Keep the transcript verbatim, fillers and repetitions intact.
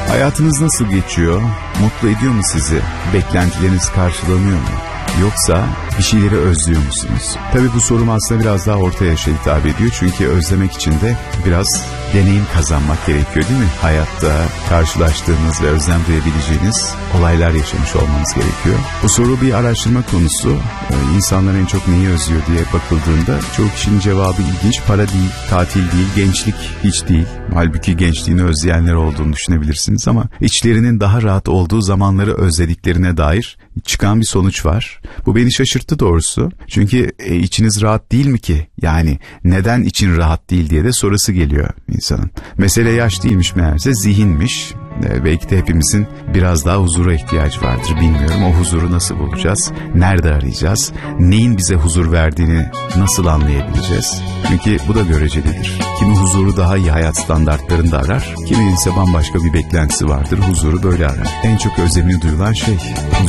Hayatınız nasıl geçiyor? Mutlu ediyor mu sizi? Beklentileriniz karşılanıyor mu? Yoksa bir şeyleri özlüyor musunuz? Tabii bu sorum aslında biraz daha orta yaşa hitap ediyor. Çünkü özlemek için de biraz deneyim kazanmak gerekiyor, değil mi? Hayatta karşılaştığınız ve özlem duyabileceğiniz olaylar yaşamış olmanız gerekiyor. Bu soru bir araştırma konusu. Ee, insanlar en çok neyi özlüyor diye bakıldığında çoğu kişinin cevabı ilginç. Para değil, tatil değil, gençlik hiç değil. Halbuki gençliğini özleyenler olduğunu düşünebilirsiniz ama içlerinin daha rahat olduğu zamanları özlediklerine dair çıkan bir sonuç var. Bu beni şaşırttı doğrusu. Çünkü e, içiniz rahat değil mi ki? Yani neden için rahat değil diye de sorusu geliyor insanın. Mesele yaş değilmiş meğerse, zihinmiş. E, belki de hepimizin biraz daha huzura ihtiyacı vardır, bilmiyorum. O huzuru nasıl bulacağız? Nerede arayacağız? Neyin bize huzur verdiğini nasıl anlayabileceğiz? Çünkü bu da görecelidir. Kimi huzuru daha iyi hayat standartlarında arar, kiminin ise bambaşka bir beklentisi vardır. Huzuru böyle arar. En çok özlemini duyulan şey huzur.